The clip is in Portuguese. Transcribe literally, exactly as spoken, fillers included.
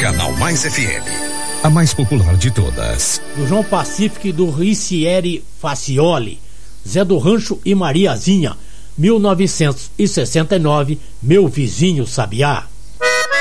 Canal Mais F M, a mais popular de todas. Do João Pacífico e do Ricieri Facioli, Zé do Rancho e Mariazinha, mil novecentos e sessenta e nove, Meu Vizinho Sabiá.